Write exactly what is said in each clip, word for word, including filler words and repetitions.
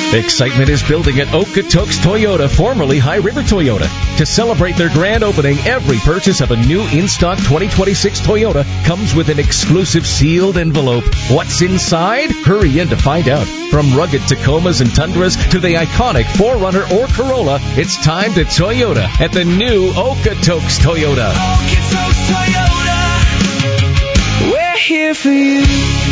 Excitement is building at Okotoks Toyota, formerly High River Toyota. To celebrate their grand opening, every purchase of a new in-stock twenty twenty-six Toyota comes with an exclusive sealed envelope. What's inside? Hurry in to find out. From rugged Tacomas and Tundras to the iconic four runner or Corolla, it's time to Toyota at the new Okotoks Toyota. Okotoks Toyota. We're here for you.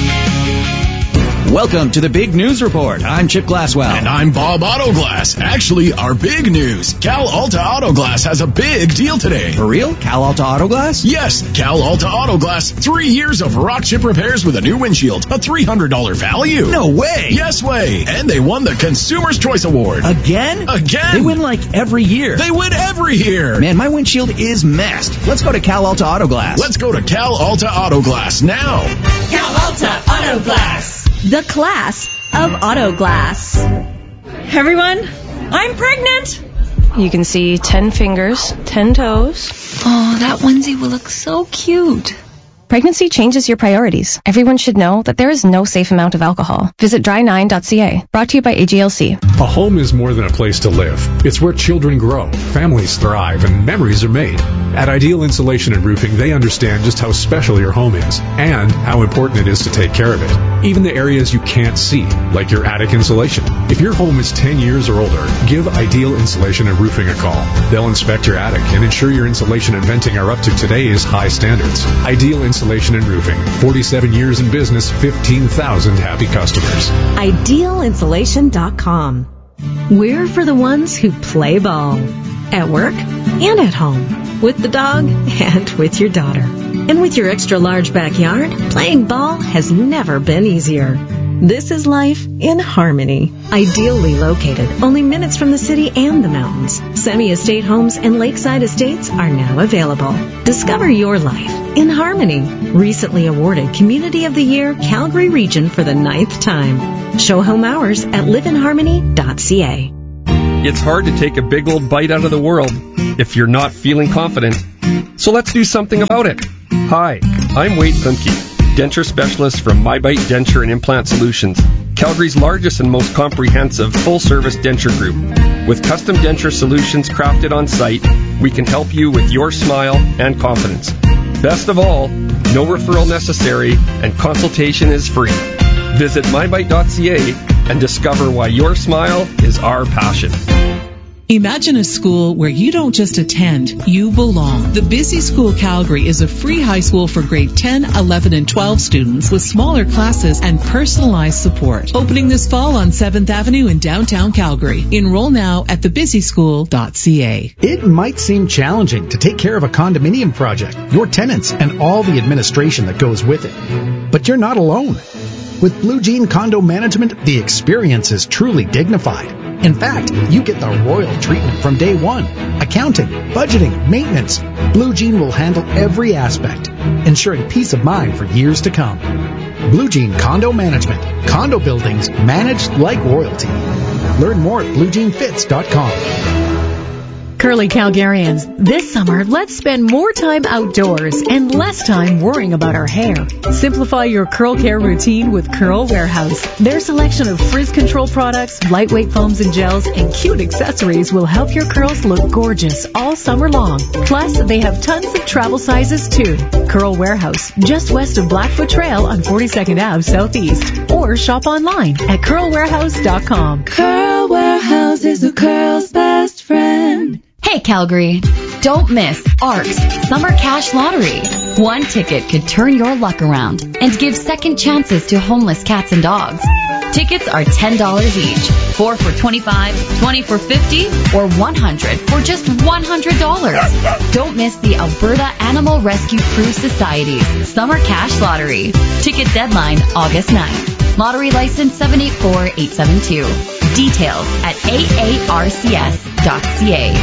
Welcome to the Big News Report. I'm Chip Glasswell. And I'm Bob Autoglass. Actually, our big news. Cal Alta Autoglass has a big deal today. For real? Cal Alta Autoglass? Yes, Cal Alta Autoglass. Three years of rock chip repairs with a new windshield. A three hundred dollars value. No way. Yes way. And they won the Consumer's Choice Award. Again? Again. They win like every year. They win every year. Man, my windshield is messed. Let's go to Cal Alta Autoglass. Let's go to Cal Alta Autoglass now. Cal Alta Autoglass. The class of auto glass. Everyone, I'm pregnant. You can see ten fingers, ten toes. Oh, that onesie will look so cute. Pregnancy changes your priorities. Everyone should know that there is no safe amount of alcohol. Visit dry nine dot c a. Brought to you by A G L C. A home is more than a place to live. It's where children grow, families thrive, and memories are made. At Ideal Insulation and Roofing, they understand just how special your home is and how important it is to take care of it. Even the areas you can't see, like your attic insulation. If your home is ten years or older, give Ideal Insulation and Roofing a call. They'll inspect your attic and ensure your insulation and venting are up to today's high standards. Ideal Insulation and Roofing. forty-seven years in business, fifteen thousand happy customers. ideal insulation dot com. We're for the ones who play ball. At work and at home. With the dog and with your daughter. And with your extra large backyard, playing ball has never been easier. This is life in harmony. Ideally located, only minutes from the city and the mountains. Semi-estate homes and lakeside estates are now available. Discover your life in harmony. Recently awarded Community of the Year, Calgary Region for the ninth time. Show home hours at live in harmony dot c a. It's hard to take a big old bite out of the world if you're not feeling confident. So let's do something about it. Hi, I'm Wade Thumke, denture specialist from MyBite Denture and Implant Solutions, Calgary's largest and most comprehensive full-service denture group. With custom denture solutions crafted on site, we can help you with your smile and confidence. Best of all, no referral necessary and consultation is free. Visit my bite dot c a and discover why your smile is our passion. Imagine a school where you don't just attend, you belong. The Busy School Calgary is a free high school for grade ten, eleven, and twelve students with smaller classes and personalized support. Opening this fall on seventh Avenue in downtown Calgary. Enroll now at the busy school dot c a. It might seem challenging to take care of a condominium project, your tenants, and all the administration that goes with it. But you're not alone. With Blue Jean Condo Management, the experience is truly dignified. In fact, you get the royal treatment from day one. Accounting, budgeting, maintenance. Blue Jean will handle every aspect, ensuring peace of mind for years to come. Blue Jean Condo Management. Condo buildings managed like royalty. Learn more at blue jean fits dot com. Curly Calgarians, this summer, let's spend more time outdoors and less time worrying about our hair. Simplify your curl care routine with Curl Warehouse. Their selection of frizz control products, lightweight foams and gels, and cute accessories will help your curls look gorgeous all summer long. Plus, they have tons of travel sizes too. Curl Warehouse, just west of Blackfoot Trail on forty-second Avenue Southeast. Or shop online at curl warehouse dot com. Curl Warehouse is the curl's best friend. Hey Calgary, don't miss ARC's Summer Cash Lottery. One ticket could turn your luck around and give second chances to homeless cats and dogs. Tickets are ten dollars each, four for twenty-five dollars, twenty for fifty dollars, or one hundred dollars for just one hundred dollars. Don't miss the Alberta Animal Rescue Crew Society's Summer Cash Lottery. Ticket deadline August ninth. Lottery license seven eight four eight seven two. Details at A A R C S dot C A.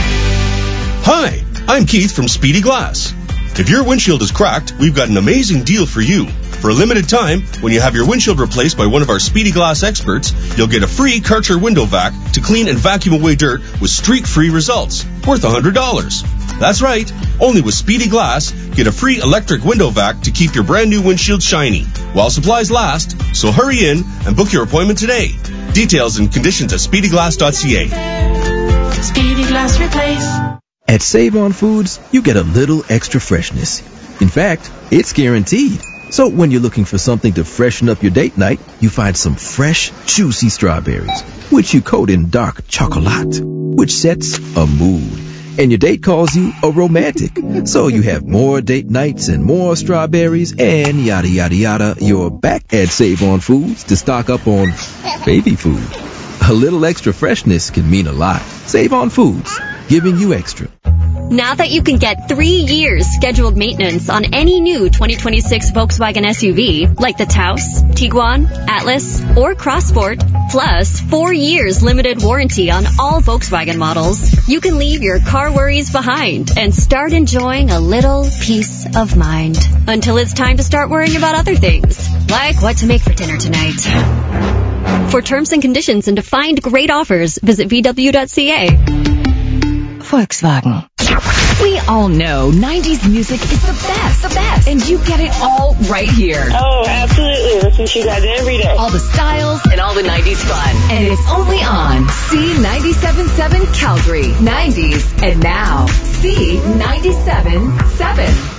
Hi, I'm Keith from Speedy Glass. If your windshield is cracked, we've got an amazing deal for you. For a limited time, when you have your windshield replaced by one of our Speedy Glass experts, you'll get a free Karcher window vac to clean and vacuum away dirt with streak-free results, worth one hundred dollars. That's right, only with Speedy Glass, get a free electric window vac to keep your brand new windshield shiny, while supplies last, so hurry in and book your appointment today. Details and conditions at speedy glass dot c a. Speedy Glass Replace. At Save On Foods, you get a little extra freshness. In fact, it's guaranteed. So when you're looking for something to freshen up your date night, you find some fresh, juicy strawberries, which you coat in dark chocolate, which sets a mood. And your date calls you a romantic. So you have more date nights and more strawberries and yada yada yada. You're back at Save On Foods to stock up on baby food. A little extra freshness can mean a lot. Save On Foods, giving you extra. Now that you can get three years scheduled maintenance on any new twenty twenty-six Volkswagen S U V, like the Taos, Tiguan, Atlas, or Crossport, plus four years limited warranty on all Volkswagen models, you can leave your car worries behind and start enjoying a little peace of mind. Until it's time to start worrying about other things, like what to make for dinner tonight. For terms and conditions and to find great offers, visit v w dot c a. Volkswagen. We all know nineties music is the best, the best, and you get it all right here. Oh, absolutely. Listen to you guys every day. All the styles and all the nineties fun. And it's only on C ninety-seven point seven Calgary. nineties and now. C ninety-seven point seven.